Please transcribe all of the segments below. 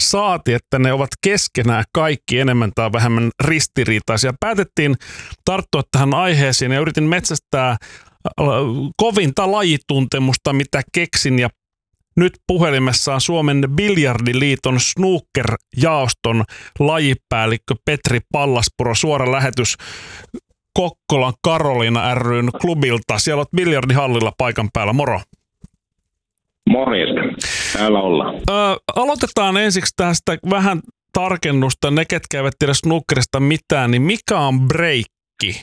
saati, että ne ovat keskenään kaikki enemmän tai vähemmän ristiriitaisia. Päätettiin tarttua tähän aiheeseen ja yritin metsästää kovinta lajituntemusta, mitä keksin, ja nyt puhelimessa on Suomen Biljardiliiton snooker-jaoston lajipäällikkö Petri Pallaspuro. Suora lähetys Kokkolan Karoliina ry:n klubilta. Siellä olet biljardihallilla paikan päällä. Moro. Morjesta. Täällä ollaan. Aloitetaan ensiksi tästä vähän tarkennusta. Ne, ketkä eivät tiedä snookerista mitään, niin mikä on breikki?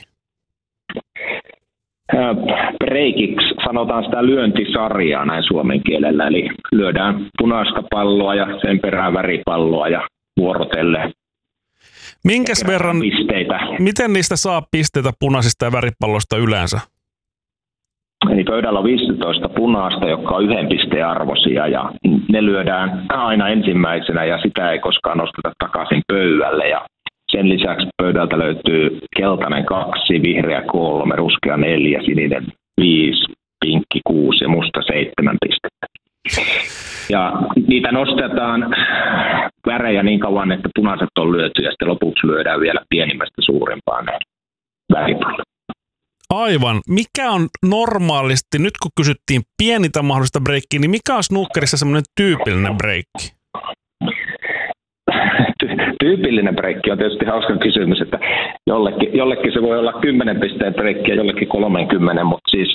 Breikiksi sanotaan sitä lyöntisarjaa näin suomen kielellä. Eli lyödään punaista palloa ja sen perään väripalloa ja vuorotellen. Minkäs verran pisteitä. Miten niistä saa pisteitä punaisista ja väripalloista yleensä? Eli pöydällä on 15 punaista, jotka on 1 pisteen arvoisia, ja ne lyödään aina ensimmäisenä ja sitä ei koskaan nosteta takaisin pöydälle. Ja sen lisäksi pöydältä löytyy keltainen 2, vihreä 3, ruskea 4, sininen 5, pinkki 6 ja musta 7 pistettä. Ja niitä nostetaan värejä niin kauan, että punaiset on lyöty ja sitten lopuksi lyödään vielä pienimmästä suurimpaan ne väripallot. Aivan. Mikä on normaalisti, nyt kun kysyttiin pienintä mahdollista breikkiä, niin mikä on snookerissa semmoinen tyypillinen breikki? Tyypillinen breikki on tietysti hauska kysymys, että jollekin se voi olla 10 pisteen breikki ja jollekin 30, mutta siis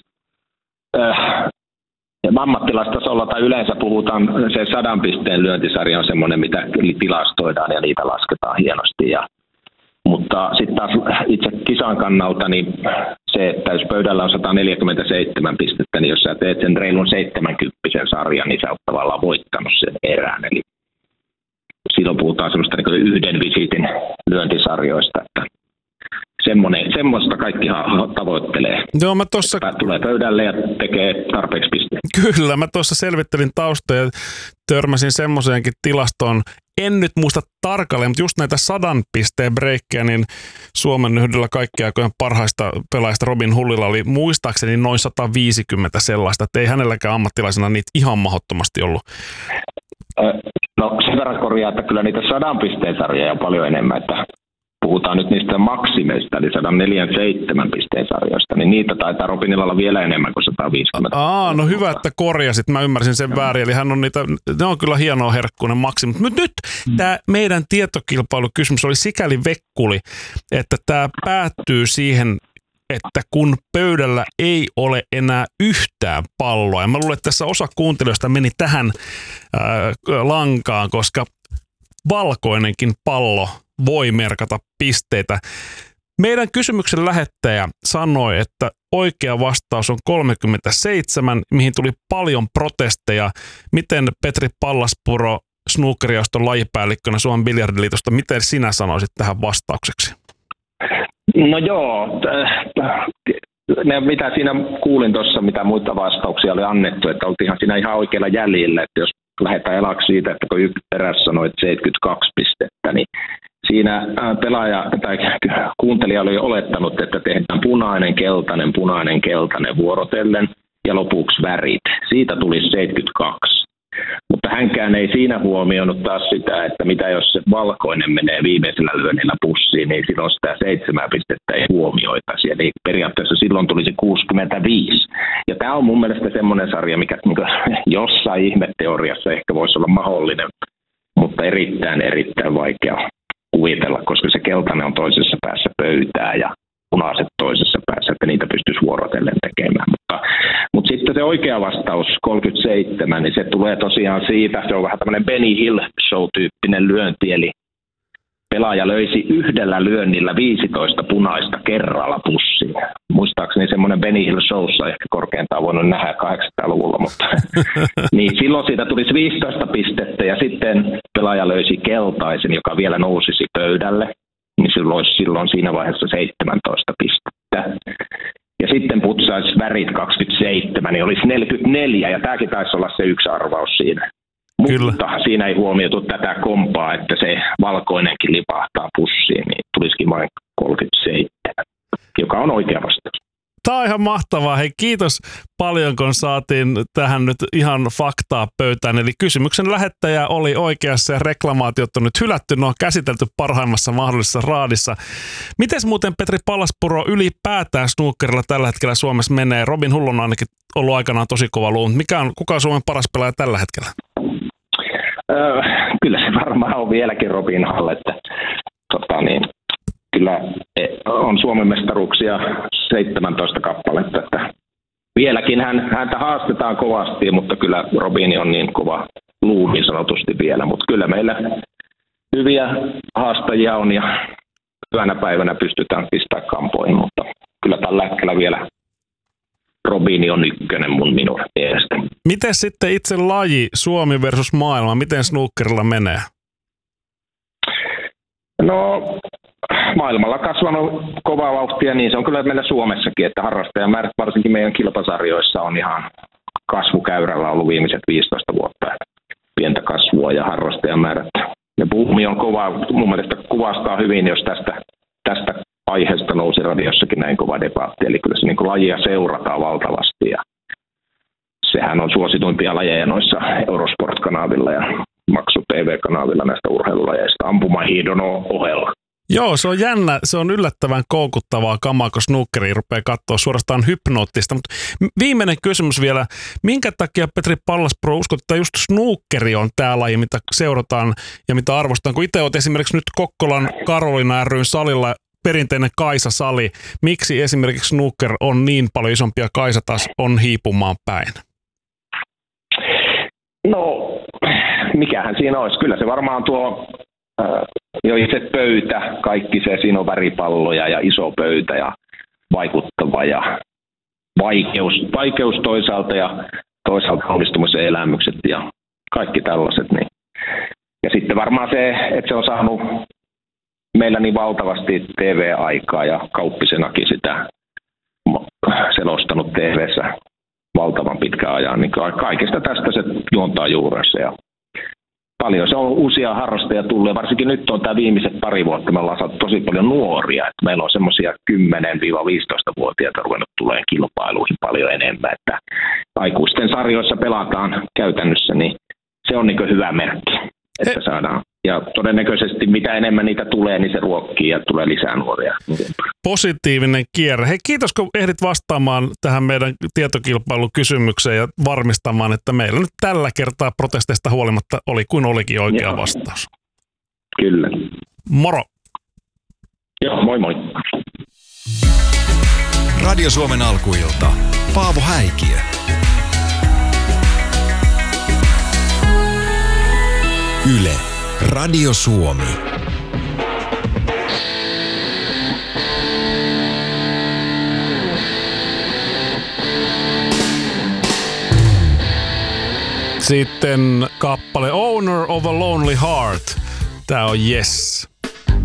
ammattilaistasolla tai yleensä puhutaan, se 100 pisteen lyöntisarja on semmoinen, mitä tilastoidaan ja niitä lasketaan hienosti. Mutta sitten taas itse kisan kannalta, niin se, että jos pöydällä on 147 pistettä, niin jos sä teet sen reilun 70 sarjan, niin sä oot tavallaan voittanut sen erään. Eli silloin puhutaan semmoista niin yhden visiitin lyöntisarjoista, että semmoista kaikki tavoittelee. Joo, tulee pöydälle ja tekee tarpeeksi pisteitä. Kyllä, mä tuossa selvittelin taustaa ja törmäsin semmoiseenkin tilastoon. En nyt muista tarkalleen, mutta just näitä 100 pisteen breikkejä, niin Suomen yhdellä kaikkien aikojen parhaista pelaajista Robin Hullilla oli muistaakseni noin 150 sellaista, että ei hänelläkään ammattilaisena niitä ihan mahdottomasti ollut. No sen verran korjaa, että kyllä niitä 100 pisteen sarjoja on paljon enemmän, että puhutaan nyt niistä maksimeista, eli 147 pisteen sarjoista, niin niitä taitaa Robinilla olla vielä enemmän kuin 150. No hyvä, että korjasit. Mä ymmärsin sen väärin. Eli hän on ne on kyllä hienoa herkkuinen maksimi. Mutta nyt tämä meidän tietokilpailukysymys oli sikäli vekkuli, että tämä päättyy siihen, että kun pöydällä ei ole enää yhtään palloa. Ja mä luulen, että tässä osa kuuntelijoista meni tähän lankaan, koska valkoinenkin pallo voi merkata pisteitä. Meidän kysymyksen lähettäjä sanoi, että oikea vastaus on 37, mihin tuli paljon protesteja. Miten Petri Pallaspuro, snookerjaoston lajipäällikkönä Suomen Biljardiliitosta, miten sinä sanoisit tähän vastaukseksi? No joo, mitä siinä kuulin tuossa, mitä muita vastauksia oli annettu, että oltiinhan siinä ihan oikealla jäljellä, että jos lähdetään elaksi siitä, että kun eräs sanoi, että 72 pistettä, niin siinä pelaaja tai kuuntelija oli olettanut, että tehdään punainen, keltainen vuorotellen ja lopuksi värit. Siitä tuli 72. Mutta hänkään ei siinä huomioinut taas sitä, että mitä jos se valkoinen menee viimeisellä lyönnillä pussiin, niin silloin sitä 7 pistettä ei huomioitaisi. Eli periaatteessa silloin tuli se 65. Ja tämä on mun mielestä semmoinen sarja, mikä jossain ihmeteoriassa ehkä voisi olla mahdollinen, mutta erittäin vaikea kuvitella, koska se keltainen on toisessa päässä pöytää ja punaiset toisessa päässä, että niitä pystyisi vuorotellen tekemään. Mutta sitten se oikea vastaus, 37, niin se tulee tosiaan siitä, se on vähän tämmöinen Benny Hill show-tyyppinen lyönti, eli pelaaja löysi yhdellä lyönnillä 15 punaista kerralla pussiin. Muistaakseni semmoinen Benny Hill showssa ehkä korkeintaan voinut nähdä 800-luvulla, mutta niin silloin siitä tulisi 15 pistettä ja sitten pelaaja löysi keltaisen, joka vielä nousisi pöydälle, niin silloin siinä vaiheessa 17 pistettä. Ja sitten putsaisi värit 27, niin olisi 44, ja tämäkin taisi olla se yksi arvaus siinä. Kyllä. Mutta siinä ei huomioitu tätä kompaa, että se valkoinenkin lipahtaa pussiin, niin tulisikin vain 37, joka on oikea vastaus. Tämä on on ihan mahtavaa. Hei, kiitos paljon, kun saatiin tähän nyt ihan faktaa pöytään. Eli kysymyksen lähettäjä oli oikeassa ja reklamaatiot on nyt hylätty. Ne on käsitelty parhaimmassa mahdollisessa raadissa. Mites muuten Petri Pallaspuro ylipäätään snookerilla tällä hetkellä Suomessa menee? Robin Hull on ainakin ollut aikanaan tosi kova luu. Kuka on Suomen paras pelaaja tällä hetkellä? Kyllä se varmaan on vieläkin Robin Hull, että kyllä on Suomen mestaruuksia 17 kappaletta, että vieläkin häntä haastetaan kovasti, mutta kyllä Robin on niin kova luu niin sanotusti vielä, mutta kyllä meillä hyviä haastajia on ja hyvänä päivänä pystytään pistämään kampoihin, mutta kyllä tällä hetkellä vielä Robin on ykkönen minun mielestä. Miten sitten itse laji, Suomi versus maailma, miten snookerilla menee? No, maailmalla kasvanut kovaa vauhtia, niin se on kyllä meillä Suomessakin, että harrastajamäärät varsinkin meidän kilpasarjoissa on ihan kasvukäyrällä ollut viimeiset 15 vuotta. Pientä kasvua ja harrastajamäärät. Ja buumi on kova, mun mielestä kuvastaa hyvin, jos tästä aiheesta nousi radiossakin näin kova debatti. Eli kyllä se niin kuin lajia seurataan valtavasti ja sehän on suosituimpia lajeja noissa Eurosport-kanavilla ja Maksu TV-kanavilla näistä urheilulajeista ampumahiidon ohella. Joo, se on jännä. Se on yllättävän koukuttavaa kamaa, kun snookeria rupeaa katsoa suorastaan hypnoottista. Mutta viimeinen kysymys vielä. Minkä takia Petri Pallaspuro uskot, että just snookeri on tämä laji, mitä seurataan ja mitä arvostetaan? Kun itse olet esimerkiksi nyt Kokkolan Karolina ry:n salilla perinteinen Kaisa-sali. Miksi esimerkiksi snooker on niin paljon isompi ja Kaisa taas on hiipumaan päin? No, mikähän siinä olisi? Kyllä se varmaan tuo jo itse pöytä, kaikki se, siinä on väripalloja ja iso pöytä ja vaikuttava ja vaikeus toisaalta ja toisaalta onnistumisen elämykset ja kaikki tällaiset. Niin. Ja sitten varmaan se, että se on saanut meillä niin valtavasti TV-aikaa ja Kauppisenakin sitä selostanut TV:ssä valtavan pitkän ajan, niin kaikesta tästä se juontaa juurensa ja paljon se on uusia harrastajia tullut ja varsinkin nyt on tämä viimeiset pari vuotta, me ollaan saatu tosi paljon nuoria, että meillä on semmoisia 10-15-vuotiaita ruvennut tulemaan kilpailuihin paljon enemmän, että aikuisten sarjoissa pelataan käytännössä, niin se on niin hyvä merkki, että saadaan. Ja todennäköisesti mitä enemmän niitä tulee, niin se ruokkii ja tulee lisää nuoria. Positiivinen kierre. Hei, kiitos kun ehdit vastaamaan tähän meidän tietokilpailukysymykseen ja varmistamaan, että meillä nyt tällä kertaa protesteista huolimatta oli kuin olikin oikea vastaus. Kyllä. Moro. Joo, moi moi. Radio Suomen alkuilta. Paavo Häikiö. Yle. Radio Suomi. Sitten kappale Owner of a Lonely Heart. Tää on Yes.